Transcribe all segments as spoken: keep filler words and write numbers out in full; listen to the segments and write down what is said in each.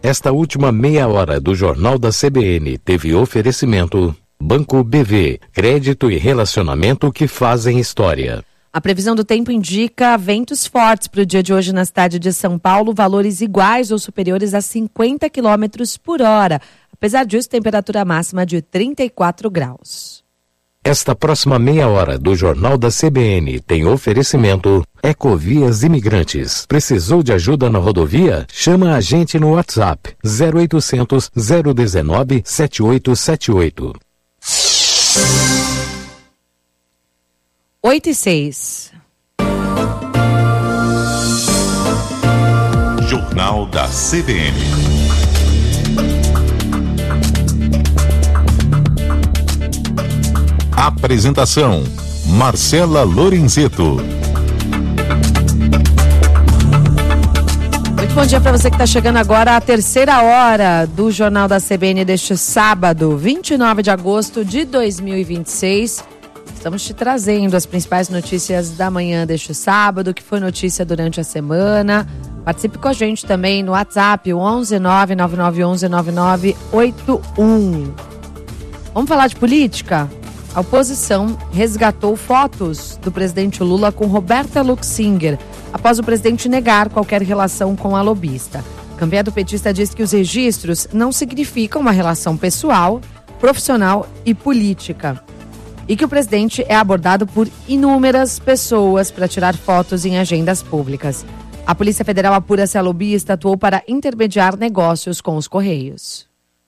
Esta última meia hora do Jornal da C B N teve oferecimento Banco B V, crédito e relacionamento que fazem história. A previsão do tempo indica ventos fortes para o dia de hoje na cidade de São Paulo, valores iguais ou superiores a cinquenta quilômetros por hora. Apesar disso, temperatura máxima de trinta e quatro graus. Esta próxima meia hora do Jornal da C B N tem oferecimento Ecovias Imigrantes. Precisou de ajuda na rodovia? Chama a gente no WhatsApp zero oitocentos, zero dezenove, sete oito sete oito. oito e seis. Jornal da C B N. Apresentação: Marcela Lorenzeto. Muito bom dia para você que está chegando agora à terceira hora do Jornal da C B N deste sábado, vinte e nove de agosto de dois mil e vinte e seis. Estamos te trazendo as principais notícias da manhã deste sábado, que foi notícia durante a semana. Participe com a gente também no WhatsApp, o onze nove nove nove onze nove nove oito um. Vamos falar de política? A oposição resgatou fotos do presidente Lula com Roberta Luxinger, após o presidente negar qualquer relação com a lobista. A campanha do petista diz que os registros não significam uma relação pessoal, profissional e política. E que o presidente é abordado por inúmeras pessoas para tirar fotos em agendas públicas. A Polícia Federal apura se a lobista atuou para intermediar negócios com os Correios.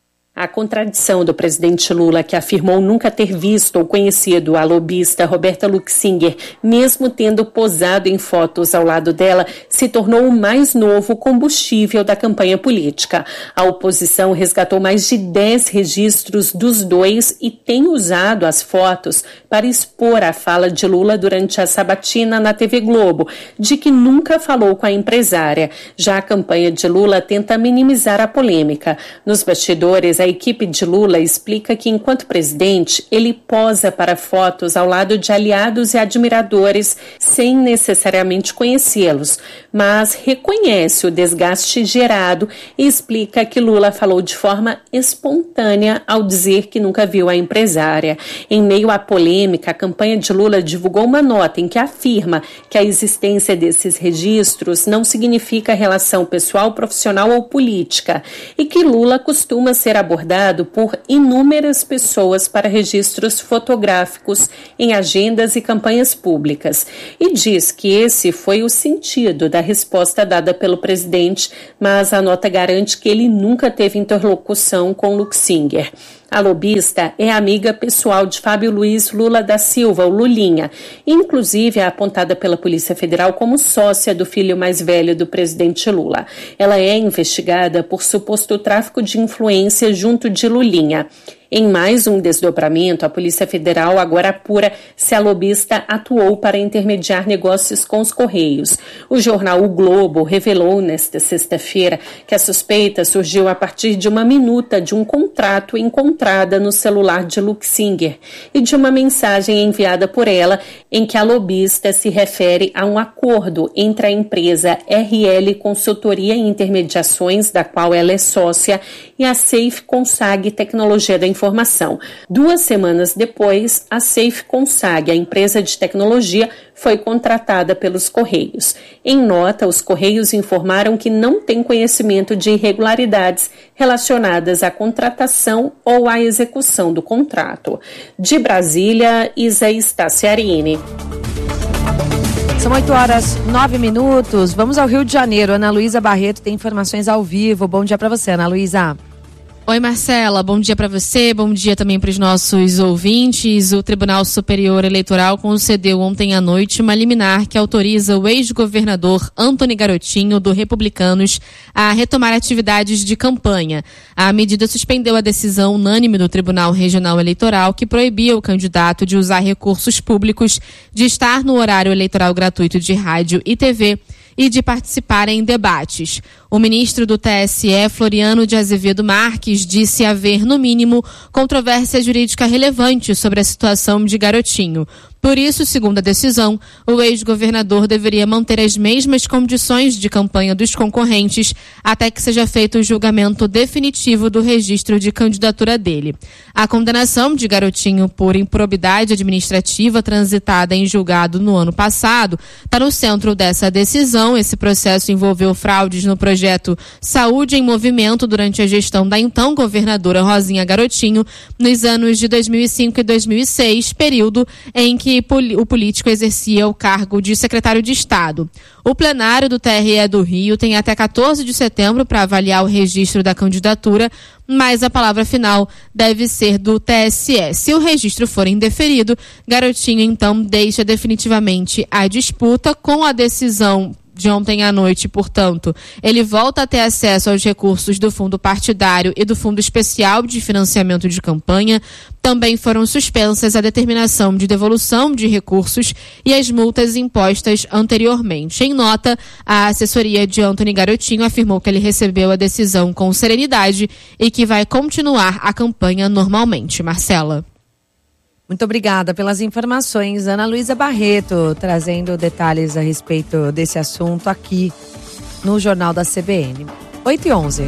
A contradição do presidente Lula, que afirmou nunca ter visto ou conhecido a lobista Roberta Luxinger, mesmo tendo posado em fotos ao lado dela, se tornou o mais novo combustível da campanha política. A oposição resgatou mais de dez registros dos dois e tem usado as fotos para expor a fala de Lula durante a sabatina na T V Globo, de que nunca falou com a empresária. Já a campanha de Lula tenta minimizar a polêmica. Nos bastidores, a A equipe de Lula explica que, enquanto presidente, ele posa para fotos ao lado de aliados e admiradores sem necessariamente conhecê-los, mas reconhece o desgaste gerado e explica que Lula falou de forma espontânea ao dizer que nunca viu a empresária. Em meio à polêmica, a campanha de Lula divulgou uma nota em que afirma que a existência desses registros não significa relação pessoal, profissional ou política e que Lula costuma ser abordado abordado por inúmeras pessoas para registros fotográficos em agendas e campanhas públicas, e diz que esse foi o sentido da resposta dada pelo presidente, mas a nota garante que ele nunca teve interlocução com Luxinger. A lobista é amiga pessoal de Fábio Luiz Lula da Silva, o Lulinha, inclusive é apontada pela Polícia Federal como sócia do filho mais velho do presidente Lula. Ela é investigada por suposto tráfico de influência junto de Lulinha. Em mais um desdobramento, a Polícia Federal agora apura se a lobista atuou para intermediar negócios com os Correios. O jornal O Globo revelou nesta sexta-feira que a suspeita surgiu a partir de uma minuta de um contrato encontrada no celular de Luxinger e de uma mensagem enviada por ela em que a lobista se refere a um acordo entre a empresa R L Consultoria e Intermediações, da qual ela é sócia, e a Safe Consag Tecnologia da Informação. Duas semanas depois, a Safe Consag, a empresa de tecnologia, foi contratada pelos Correios. Em nota, os Correios informaram que não têm conhecimento de irregularidades relacionadas à contratação ou à execução do contrato. De Brasília, Isa Staciarini. São oito horas, nove minutos. Vamos ao Rio de Janeiro. Ana Luísa Barreto tem informações ao vivo. Bom dia para você, Ana Luísa. Oi, Marcela, bom dia para você, bom dia também para os nossos ouvintes. O Tribunal Superior Eleitoral concedeu ontem à noite uma liminar que autoriza o ex-governador Antony Garotinho, do Republicanos, a retomar atividades de campanha. A medida suspendeu a decisão unânime do Tribunal Regional Eleitoral, que proibia o candidato de usar recursos públicos, de estar no horário eleitoral gratuito de rádio e T V e de participar em debates. O ministro do T S E, Floriano de Azevedo Marques, disse haver, no mínimo, controvérsia jurídica relevante sobre a situação de Garotinho. Por isso, segundo a decisão, o ex-governador deveria manter as mesmas condições de campanha dos concorrentes até que seja feito o julgamento definitivo do registro de candidatura dele. A condenação de Garotinho por improbidade administrativa transitada em julgado no ano passado está no centro dessa decisão. Esse processo envolveu fraudes no projeto Saúde em Movimento durante a gestão da então governadora Rosinha Garotinho nos anos de dois mil e cinco e dois mil e seis, período em que o político exercia o cargo de secretário de Estado. O plenário do T R E do Rio tem até quatorze de setembro para avaliar o registro da candidatura, mas a palavra final deve ser do T S E. Se o registro for indeferido, Garotinho então deixa definitivamente a disputa. Com a decisão de ontem à noite, portanto, ele volta a ter acesso aos recursos do fundo partidário e do fundo especial de financiamento de campanha. Também foram suspensas a determinação de devolução de recursos e as multas impostas anteriormente. Em nota, a assessoria de Antony Garotinho afirmou que ele recebeu a decisão com serenidade e que vai continuar a campanha normalmente. Marcela. Muito obrigada pelas informações. Ana Luísa Barreto trazendo detalhes a respeito desse assunto aqui no Jornal da C B N. oito e onze.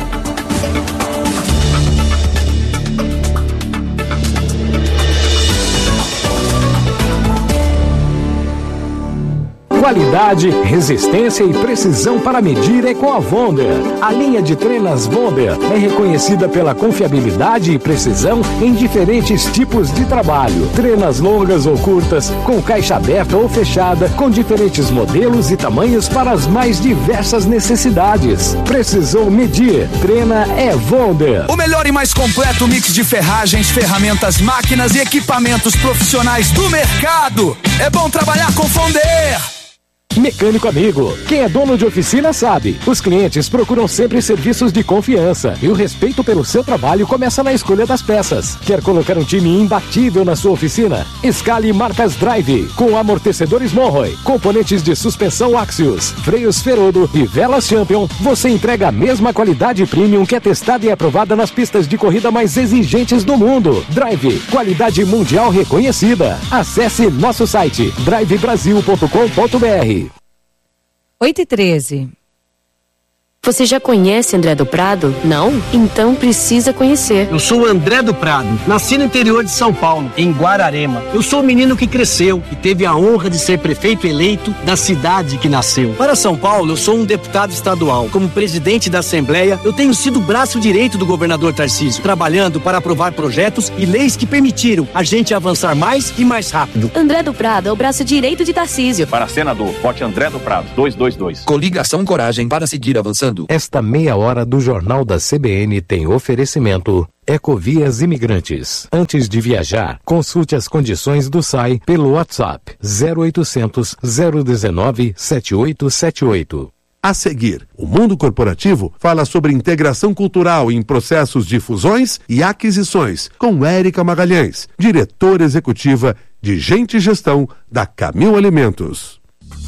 Qualidade, resistência e precisão para medir é com a Wonder. A linha de trenas Wonder é reconhecida pela confiabilidade e precisão em diferentes tipos de trabalho. Trenas longas ou curtas, com caixa aberta ou fechada, com diferentes modelos e tamanhos para as mais diversas necessidades. Precisou medir? Trena é Wonder. O melhor e mais completo mix de ferragens, ferramentas, máquinas e equipamentos profissionais do mercado. É bom trabalhar com Wonder. Mecânico amigo, quem é dono de oficina sabe, os clientes procuram sempre serviços de confiança e o respeito pelo seu trabalho começa na escolha das peças. Quer colocar um time imbatível na sua oficina? Escale marcas Drive, com amortecedores Monroe, componentes de suspensão Axios, freios Ferodo e velas Champion. Você entrega a mesma qualidade premium que é testada e aprovada nas pistas de corrida mais exigentes do mundo. Drive, qualidade mundial reconhecida. Acesse nosso site drive brasil ponto com ponto b r. oito e treze. Você já conhece André do Prado? Não? Então precisa conhecer. Eu sou André do Prado, nasci no interior de São Paulo, em Guararema. Eu sou o menino que cresceu e teve a honra de ser prefeito eleito da cidade que nasceu. Para São Paulo, eu sou um deputado estadual. Como presidente da Assembleia, eu tenho sido o braço direito do governador Tarcísio, trabalhando para aprovar projetos e leis que permitiram a gente avançar mais e mais rápido. André do Prado é o braço direito de Tarcísio. Para senador, vote André do Prado, dois dois dois. Coligação Coragem para seguir avançando. Esta meia hora do Jornal da C B N tem oferecimento Ecovias Imigrantes. Antes de viajar, consulte as condições do S A I pelo WhatsApp zero oitocentos, zero um nove, sete oito sete oito. A seguir, o mundo corporativo fala sobre integração cultural em processos de fusões e aquisições, com Érica Magalhães, diretora executiva de Gente e Gestão da Camil Alimentos.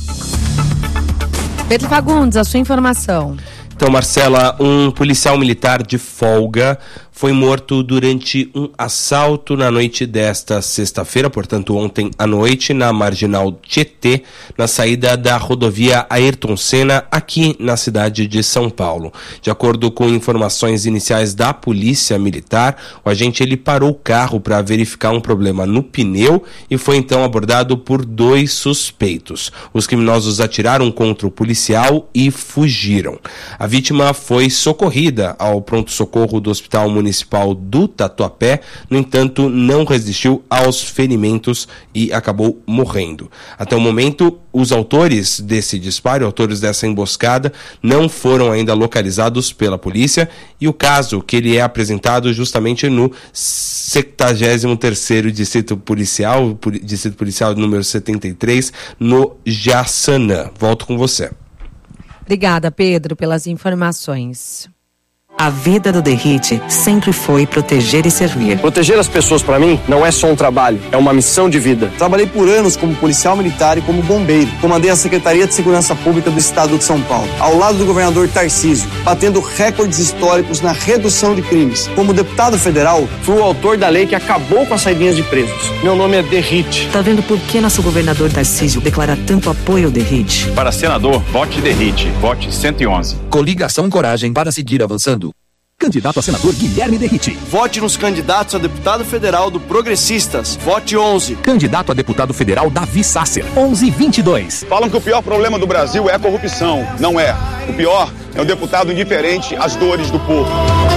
Pedro Fagundes, a sua informação. Então, Marcela, um policial militar de folga foi morto durante um assalto na noite desta sexta-feira, portanto ontem à noite, na Marginal Tietê, na saída da rodovia Ayrton Senna, aqui na cidade de São Paulo. De acordo com informações iniciais da Polícia Militar, o agente ele parou o carro para verificar um problema no pneu e foi então abordado por dois suspeitos. Os criminosos atiraram contra o policial e fugiram. A vítima foi socorrida ao pronto-socorro do Hospital Municipal do Tatuapé, no entanto, não resistiu aos ferimentos e acabou morrendo. Até o momento, os autores desse disparo, autores dessa emboscada, não foram ainda localizados pela polícia e o caso que ele é apresentado justamente no setenta e terceiro Distrito Policial, Distrito Policial número setenta e três, no Jaçanã. Volto com você. Obrigada, Pedro, pelas informações. A vida do Derrite sempre foi proteger e servir. Proteger as pessoas para mim não é só um trabalho, é uma missão de vida. Trabalhei por anos como policial militar e como bombeiro. Comandei a Secretaria de Segurança Pública do Estado de São Paulo, ao lado do governador Tarcísio, batendo recordes históricos na redução de crimes. Como deputado federal, fui o autor da lei que acabou com as saidinhas de presos. Meu nome é Derrite. Tá vendo por que nosso governador Tarcísio declara tanto apoio ao Derrite? Para senador, vote Derrite, vote cento e onze. Coligação Coragem para seguir avançando. Candidato a senador Guilherme Derrite. Vote nos candidatos a deputado federal do Progressistas. Vote onze. Candidato a deputado federal Davi Sasser. onze vinte e dois. Falam que o pior problema do Brasil é a corrupção. Não é. O pior é o deputado indiferente às dores do povo.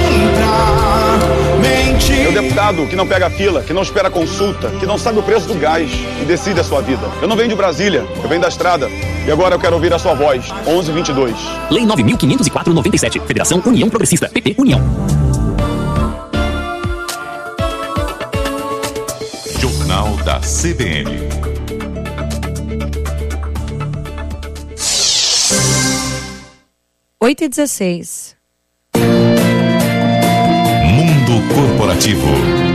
É o deputado que não pega fila, que não espera consulta, que não sabe o preço do gás e decide a sua vida. Eu não venho de Brasília, eu venho da estrada. E agora eu quero ouvir a sua voz. onze vinte e dois. Lei nove mil quinhentos e quatro, noventa e sete. Federação União Progressista. P P União. Jornal da C B N. oito e dezesseis. Mundo Corporativo.